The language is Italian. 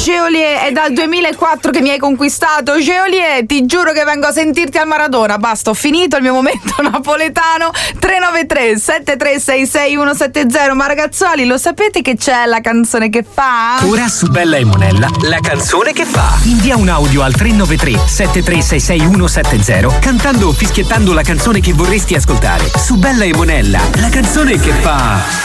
Geolier, è dal 2004 che mi hai conquistato. Geolier, ti giuro che vengo a sentirti al Maradona. Basta, ho finito il mio momento napoletano. 393 7366 170. Ma ragazzuoli, lo sapete che c'è la canzone che fa? Ora su Bella e Monella, la canzone che fa. Invia un audio al 393 7366 170 cantando o fischiettando la canzone che vorresti ascoltare. Su Bella e Monella, la canzone che fa.